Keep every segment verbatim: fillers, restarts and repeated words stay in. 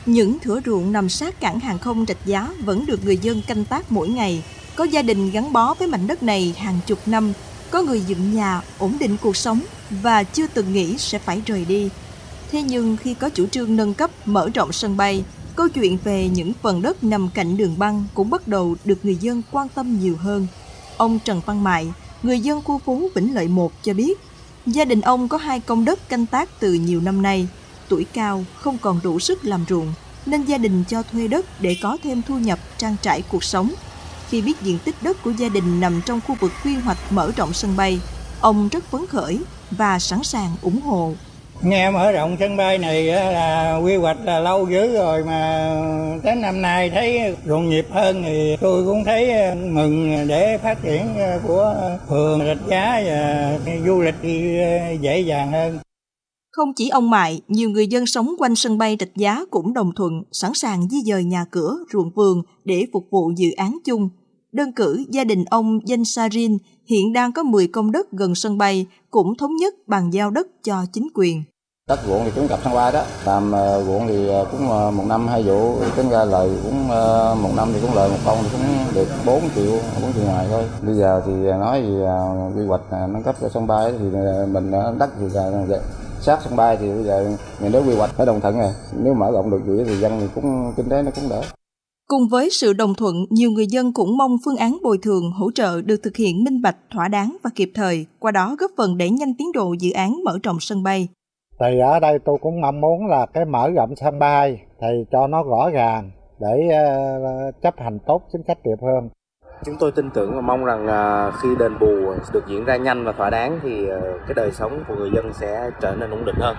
Những thửa ruộng nằm sát cảng hàng không Rạch Giá vẫn được người dân canh tác mỗi ngày. Có gia đình gắn bó với mảnh đất này hàng chục năm, có người dựng nhà, ổn định cuộc sống và chưa từng nghĩ sẽ phải rời đi. Thế nhưng khi có chủ trương nâng cấp, mở rộng sân bay, câu chuyện về những phần đất nằm cạnh đường băng cũng bắt đầu được người dân quan tâm nhiều hơn. Ông Trần Văn Mại, người dân khu phố Vĩnh Lợi một cho biết, gia đình ông có hai công đất canh tác từ nhiều năm nay. Tuổi cao, không còn đủ sức làm ruộng, nên gia đình cho thuê đất để có thêm thu nhập trang trải cuộc sống. Khi biết diện tích đất của gia đình nằm trong khu vực quy hoạch mở rộng sân bay, ông rất phấn khởi và sẵn sàng ủng hộ. Nghe mở rộng sân bay này là quy hoạch là lâu dữ rồi, mà đến năm nay thấy rộn nhịp hơn thì tôi cũng thấy mừng để phát triển của phường Rạch Giá và du lịch đi dễ dàng hơn. Không chỉ ông Mại, nhiều người dân sống quanh sân bay Rạch Giá cũng đồng thuận, sẵn sàng di dời nhà cửa, ruộng vườn để phục vụ dự án chung. Đơn cử, gia đình ông Danh Sarin hiện đang có mười công đất gần sân bay, cũng thống nhất bàn giao đất cho chính quyền. Đất ruộng thì cũng gặp sân bay đó, làm uh, ruộng thì cũng uh, một năm hai vụ, tính ra lời cũng uh, một năm thì cũng lời một công thì cũng được bốn triệu, bốn triệu ngoài thôi. Bây giờ thì nói gì uh, quy hoạch uh, nâng cấp cho sân bay thì uh, mình uh, đất thì uh, sát sân bay thì bây giờ nhà nước quy hoạch phải đồng thuận rồi. Nếu mở rộng được vậy thì dân thì cũng kinh tế nó cũng đỡ. Cùng với sự đồng thuận, nhiều người dân cũng mong phương án bồi thường hỗ trợ được thực hiện minh bạch, thỏa đáng và kịp thời, qua đó góp phần đẩy nhanh tiến độ dự án mở rộng sân bay. Thì ở đây tôi cũng mong muốn là cái mở rộng sân bay thì cho nó rõ ràng để uh, chấp hành tốt chính sách địa phương. Chúng tôi tin tưởng và mong rằng uh, khi đền bù được diễn ra nhanh và thỏa đáng thì uh, cái đời sống của người dân sẽ trở nên ổn định hơn.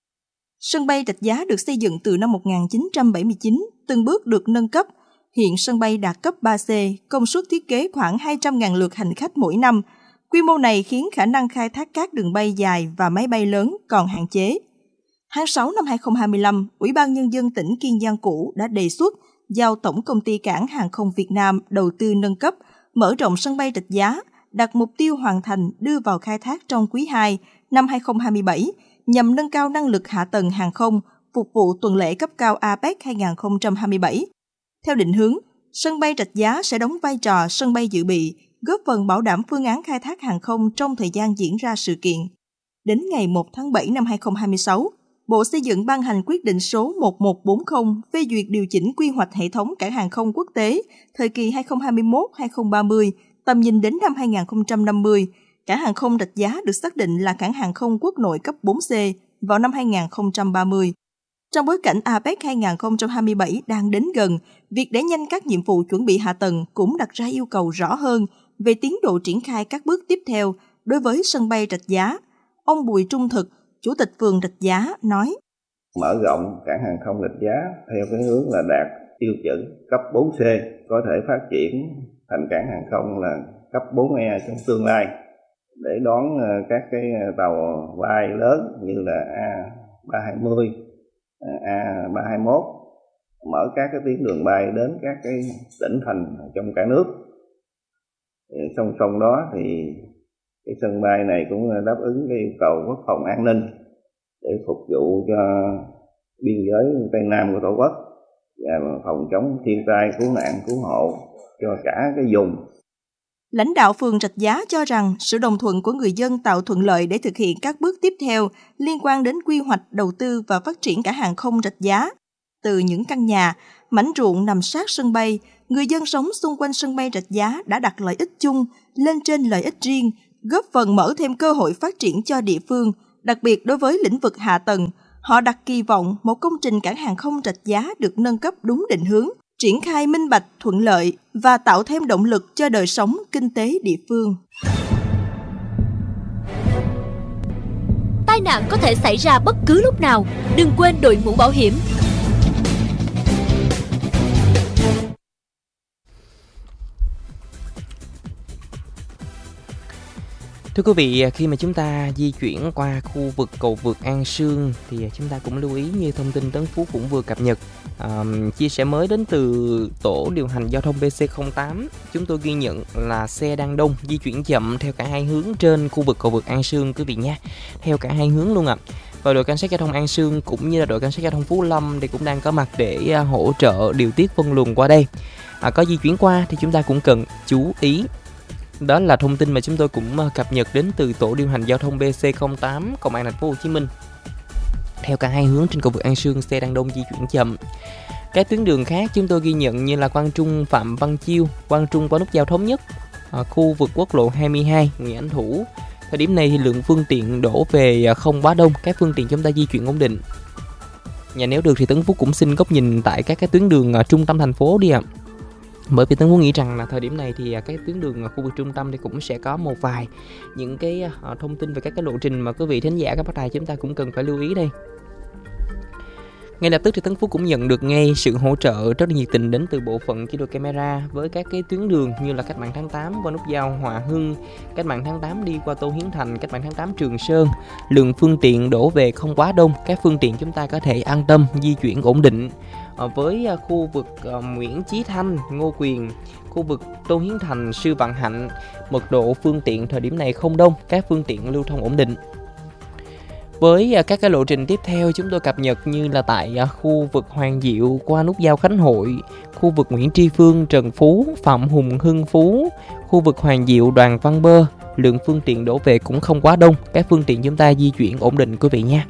Sân bay Rạch Giá được xây dựng từ năm một nghìn chín trăm bảy mươi chín, từng bước được nâng cấp. Hiện sân bay đạt cấp ba C, công suất thiết kế khoảng hai trăm nghìn lượt hành khách mỗi năm. Quy mô này khiến khả năng khai thác các đường bay dài và máy bay lớn còn hạn chế. Tháng sáu năm hai không hai lăm, Ủy ban Nhân dân tỉnh Kiên Giang cũ đã đề xuất giao Tổng Công ty Cảng Hàng không Việt Nam đầu tư nâng cấp, mở rộng sân bay Rạch Giá, đặt mục tiêu hoàn thành đưa vào khai thác trong quý hai năm hai không hai bảy, nhằm nâng cao năng lực hạ tầng hàng không, phục vụ tuần lễ cấp cao a pếch hai không hai bảy. Theo định hướng, sân bay Rạch Giá sẽ đóng vai trò sân bay dự bị, góp phần bảo đảm phương án khai thác hàng không trong thời gian diễn ra sự kiện. Đến ngày một tháng bảy năm hai không hai sáu, Bộ Xây dựng ban hành quyết định số một một bốn không phê duyệt điều chỉnh quy hoạch hệ thống cảng hàng không quốc tế thời kỳ hai không hai mốt đến hai không ba mươi, tầm nhìn đến năm hai không năm mươi. Cảng hàng không Rạch Giá được xác định là cảng hàng không quốc nội cấp bốn C vào năm hai không ba mươi. Trong bối cảnh a pếch hai không hai bảy đang đến gần, việc đẩy nhanh các nhiệm vụ chuẩn bị hạ tầng cũng đặt ra yêu cầu rõ hơn về tiến độ triển khai các bước tiếp theo đối với sân bay Rạch Giá. Ông Bùi Trung Thực, Chủ tịch phường Rạch Giá nói: Mở rộng cảng hàng không Rạch Giá theo cái hướng là đạt tiêu chuẩn cấp bốn C, có thể phát triển thành cảng hàng không là cấp bốn E trong tương lai để đón các cái tàu bay lớn như là A ba hai mươi, A ba hai mốt, mở các cái tuyến đường bay đến các cái tỉnh thành trong cả nước. Song song đó thì cái sân bay này cũng đáp ứng cái yêu cầu quốc phòng an ninh để phục vụ cho biên giới Tây Nam của Tổ quốc và phòng chống thiên tai, cứu nạn, cứu hộ cho cả cái vùng. Lãnh đạo phường Rạch Giá cho rằng sự đồng thuận của người dân tạo thuận lợi để thực hiện các bước tiếp theo liên quan đến quy hoạch, đầu tư và phát triển cảng hàng không Rạch Giá. Từ những căn nhà, mảnh ruộng nằm sát sân bay, người dân sống xung quanh sân bay Rạch Giá đã đặt lợi ích chung lên trên lợi ích riêng, góp phần mở thêm cơ hội phát triển cho địa phương, đặc biệt đối với lĩnh vực hạ tầng. Họ đặt kỳ vọng một công trình cảng hàng không Rạch Giá được nâng cấp đúng định hướng, triển khai minh bạch, thuận lợi và tạo thêm động lực cho đời sống kinh tế địa phương. Tai nạn có thể xảy ra bất cứ lúc nào, đừng quên đội mũ bảo hiểm. Thưa quý vị, khi mà chúng ta di chuyển qua khu vực cầu vượt An Sương thì chúng ta cũng lưu ý như thông tin Tấn Phú cũng vừa cập nhật. À, chia sẻ mới đến từ tổ điều hành giao thông B C không tám, chúng tôi ghi nhận là xe đang đông, di chuyển chậm theo cả hai hướng trên khu vực cầu vượt An Sương quý vị nha, theo cả hai hướng luôn ạ. Và đội cảnh sát giao thông An Sương cũng như là đội cảnh sát giao thông Phú Lâm thì cũng đang có mặt để hỗ trợ điều tiết phân luồng qua đây. À, có di chuyển qua thì chúng ta cũng cần chú ý. Đó là thông tin mà chúng tôi cũng cập nhật đến từ tổ điều hành giao thông bê xê không tám Công an thành phố Hồ Chí Minh. Theo cả hai hướng trên cầu vượt An Sương, xe đang đông di chuyển chậm. Các tuyến đường khác chúng tôi ghi nhận như là Quang Trung Phạm Văn Chiêu, Quang Trung qua nút giao Thống Nhất, à, khu vực quốc lộ hai mươi hai Nguyễn Ánh Thủ. Thời điểm này thì lượng phương tiện đổ về không quá đông, các phương tiện chúng ta di chuyển ổn định. Và nếu được thì Tấn Phú cũng xin góc nhìn tại các cái tuyến đường uh, trung tâm thành phố đi ạ. À. Bởi vì Tấn Phú nghĩ rằng là thời điểm này thì uh, các tuyến đường uh, khu vực trung tâm thì cũng sẽ có một vài những cái uh, thông tin về các cái lộ trình mà quý vị thính giả các bác tài chúng ta cũng cần phải lưu ý đây. Ngay lập tức thì Tấn Phú cũng nhận được ngay sự hỗ trợ rất là nhiệt tình đến từ bộ phận chỉ đạo camera với các cái tuyến đường như là Cách mạng tháng tám qua nút giao Hòa Hưng, Cách mạng tháng tám đi qua Tô Hiến Thành, Cách mạng tháng tám Trường Sơn. Lượng phương tiện đổ về không quá đông, các phương tiện chúng ta có thể an tâm di chuyển ổn định. Ở với khu vực uh, Nguyễn Chí Thanh, Ngô Quyền, khu vực Tô Hiến Thành, Sư Vạn Hạnh, mật độ phương tiện thời điểm này không đông, các phương tiện lưu thông ổn định. Với các cái lộ trình tiếp theo chúng tôi cập nhật như là tại khu vực Hoàng Diệu qua nút giao Khánh Hội, khu vực Nguyễn Tri Phương, Trần Phú, Phạm Hùng, Hưng Phú, khu vực Hoàng Diệu, Đoàn Văn Bơ, lượng phương tiện đổ về cũng không quá đông, các phương tiện chúng ta di chuyển ổn định quý vị nha.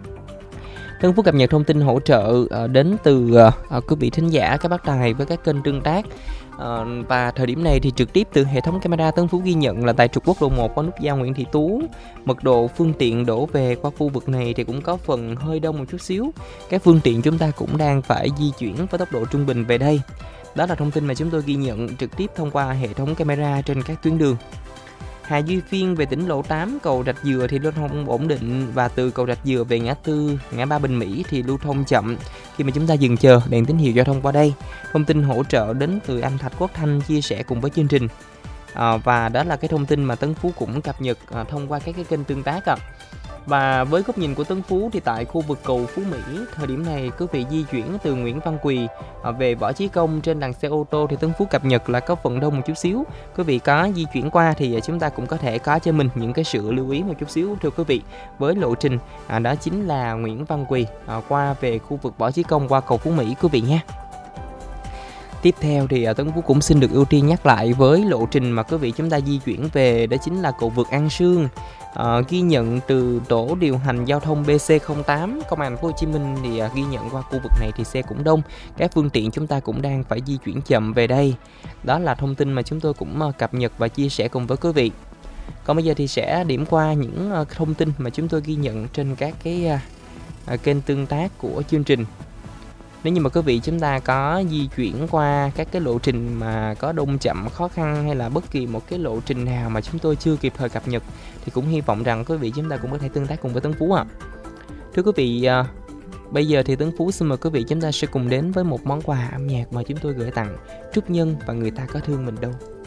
Tấn Phú cập nhật thông tin hỗ trợ đến từ quý vị thính giả các bác tài với các kênh tương tác. À, và thời điểm này thì trực tiếp từ hệ thống camera Tấn Phú ghi nhận là tại trục quốc lộ một qua nút giao Nguyễn Thị Tú, mật độ phương tiện đổ về qua khu vực này thì cũng có phần hơi đông một chút xíu. Các phương tiện chúng ta cũng đang phải di chuyển với tốc độ trung bình về đây. Đó là thông tin mà chúng tôi ghi nhận trực tiếp thông qua hệ thống camera trên các tuyến đường. Hà Duy Phiên về tỉnh lộ tám cầu Rạch Dừa thì lưu thông ổn định, và từ cầu Rạch Dừa về ngã tư ngã ba Bình Mỹ thì lưu thông chậm khi mà chúng ta dừng chờ đèn tín hiệu giao thông qua đây. Thông tin hỗ trợ đến từ anh Thạch Quốc Thanh chia sẻ cùng với chương trình. À, và đó là cái thông tin mà Tấn Phú cũng cập nhật à, thông qua các cái kênh tương tác ạ. À. Và với góc nhìn của Tấn Phú thì tại khu vực cầu Phú Mỹ, thời điểm này quý vị di chuyển từ Nguyễn Văn Quỳ về Võ Chí Công trên làn xe ô tô thì Tấn Phú cập nhật là có phần đông một chút xíu. Quý vị có di chuyển qua thì chúng ta cũng có thể có cho mình những cái sự lưu ý một chút xíu thưa quý vị. Với lộ trình à, đó chính là Nguyễn Văn Quỳ à, qua về khu vực Võ Chí Công qua cầu Phú Mỹ quý vị nha. Tiếp theo thì Tấn Phú cũng xin được ưu tiên nhắc lại với lộ trình mà quý vị chúng ta di chuyển về, đó chính là cầu vượt An Sương. À, ghi nhận từ tổ điều hành giao thông bê xê không tám Công an thành phố Hồ Chí Minh thì à, ghi nhận qua khu vực này thì xe cũng đông, các phương tiện chúng ta cũng đang phải di chuyển chậm về đây. Đó là thông tin mà chúng tôi cũng à, cập nhật và chia sẻ cùng với quý vị. Còn bây giờ thì sẽ điểm qua những à, thông tin mà chúng tôi ghi nhận trên các cái à, à, kênh tương tác của chương trình. Nếu như mà quý vị chúng ta có di chuyển qua các cái lộ trình mà có đông chậm, khó khăn hay là bất kỳ một cái lộ trình nào mà chúng tôi chưa kịp thời cập nhật thì cũng hy vọng rằng quý vị chúng ta cũng có thể tương tác cùng với Tấn Phú ạ. À. Thưa quý vị, à, bây giờ thì Tấn Phú xin mời quý vị chúng ta sẽ cùng đến với một món quà âm nhạc mà chúng tôi gửi tặng Trúc Nhân và Người Ta Có Thương Mình Đâu.